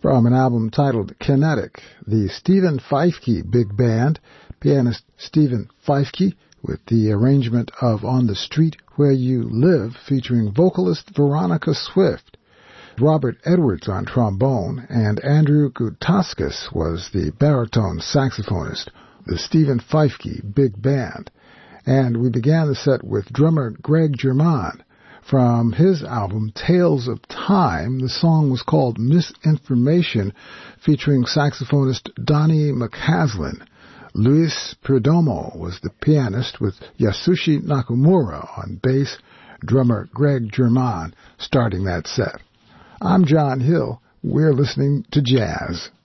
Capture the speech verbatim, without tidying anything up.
From an album titled Kinetic, the Stephen Feifke Big Band, pianist Stephen Feifke, with the arrangement of On the Street Where You Live, featuring vocalist Veronica Swift. Robert Edwards on trombone, and Andrew Gutaskas was the baritone saxophonist, the Stephen Feifke Big Band. And we began the set with drummer Greg German. From his album Tales of Time, the song was called Misinformation, featuring saxophonist Donnie McCaslin. Luis Perdomo was the pianist, with Yasushi Nakamura on bass, drummer Greg German starting that set. I'm John Hill. We're listening to jazz.